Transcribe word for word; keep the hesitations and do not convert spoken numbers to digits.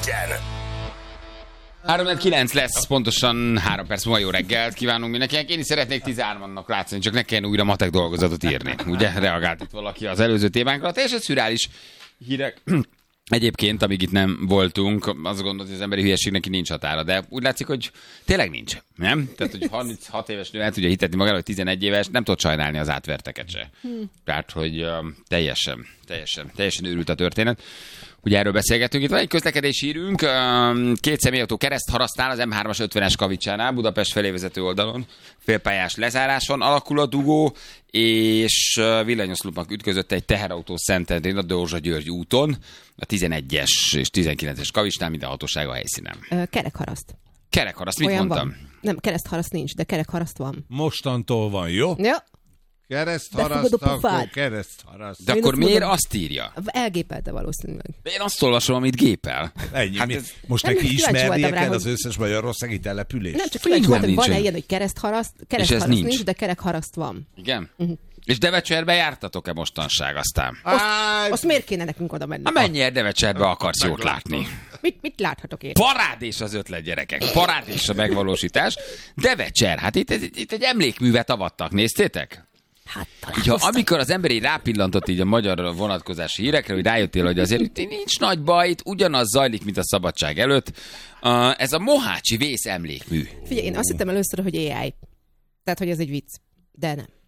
legyen! három kilenc lesz, pontosan három perc múlva jó reggelt kívánunk mindenkinek. Én is szeretnék tizenháromnak látszani, csak ne kelljen újra matek dolgozatot írni. Ugye? Reagált itt valaki az előző témánkra. Teljesen szürreális hírek. Egyébként, amíg itt nem voltunk, azt gondolod, hogy az emberi hülyeség neki nincs határa, de úgy látszik, hogy tényleg nincs. Nem? Tehát, hogy harminchat éves nő el tudja hitetni magára, hogy tizenegy éves, nem tud sajnálni az átverteket se. Hmm. Tehát, hogy uh, teljesen, teljesen, teljesen őrült a történet. Ugye erről beszélgetünk. Itt van egy közlekedési hírünk. Két személyautó keresztharasztán az em hármas ötvenes Kavicsánál, Budapest felé vezető oldalon, félpályás lezáráson alakul a dugó, és villanyoszlopnak ütközött egy teherautó Szentendrén a Dózsa-György úton, a tizenegyes és tizenkilences Kavicsnál, minden hatóság a helyszínen. Ö, kerekharaszt. Kerekharaszt, mit Olyan mondtam? Van. Nem, keresztharaszt nincs, de kerekharaszt van. Mostantól van, jó? Ja. Keresztharaszt, akkor keresztharaszt. De Én akkor azt miért mondom, azt írja? Elgépelte valószínűleg. De én azt olvasom, amit gépel. Ennyi. Hát Hát ez- most Nem, neki kíváncsi ismernie voltam rá, kell hogy- az összes magyarországi település. Nem, csak Fingom kíváncsi voltam, hogy nincsen. van-e ilyen, hogy keresztharaszt, ez keresztharaszt nincs. nincs, de kerekharaszt van. Igen? Uh-huh. És Devecserbe jártatok-e mostanság aztán? Áj, Azt miért kéne nekünk oda menni? Na mennyire Devecserbe akarsz jót látni? Mit, mit láthatok én? Parádés az ötlet, gyerekek. Parádés a megvalósítás. Devecser, hát itt, itt, itt egy emlékművet avattak, néztétek? Hát Így, ha, amikor az ember így rápillantott így a magyar vonatkozási hírekre, hogy rájöttél, hogy azért itt nincs nagy baj, itt ugyanaz zajlik, mint a szabadság előtt. Uh, ez a Mohácsi vész emlékmű. Figyelj, én azt hittem először, hogy á i. Tehát, hogy ez egy vicc. De nem.